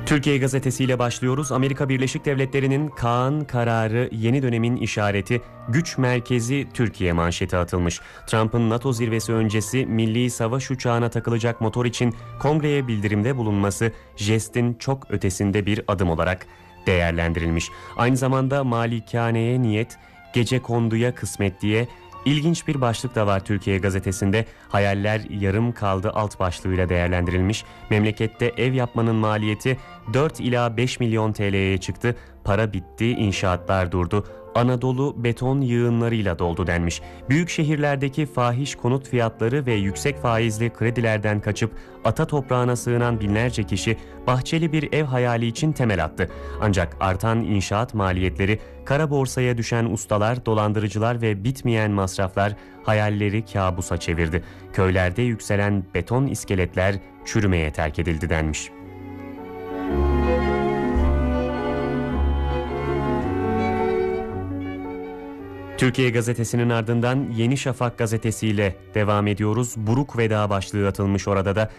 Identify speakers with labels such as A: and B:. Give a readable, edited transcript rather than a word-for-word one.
A: Türkiye gazetesiyle başlıyoruz. Amerika Birleşik Devletleri'nin Kaan kararı yeni dönemin işareti, güç merkezi Türkiye manşeti atılmış. Trump'ın NATO zirvesi öncesi milli savaş uçağına takılacak motor için kongreye bildirimde bulunması jestin çok ötesinde bir adım olarak değerlendirilmiş. Aynı zamanda malikaneye niyet, gecekonduya kısmet diye İlginç bir başlık da var Türkiye gazetesinde. Hayaller yarım kaldı alt başlığıyla değerlendirilmiş. Memlekette ev yapmanın maliyeti 4 ila 5 milyon TL'ye çıktı. Para bitti, inşaatlar durdu. Anadolu beton yığınlarıyla doldu denmiş. Büyük şehirlerdeki fahiş konut fiyatları ve yüksek faizli kredilerden kaçıp ata toprağına sığınan binlerce kişi bahçeli bir ev hayali için temel attı. Ancak artan inşaat maliyetleri, kara borsaya düşen ustalar, dolandırıcılar ve bitmeyen masraflar hayalleri kabusa çevirdi. Köylerde yükselen beton iskeletler çürümeye terk edildi denmiş. Türkiye gazetesinin ardından Yeni Şafak gazetesiyle devam ediyoruz. Buruk veda başlığı atılmış orada da.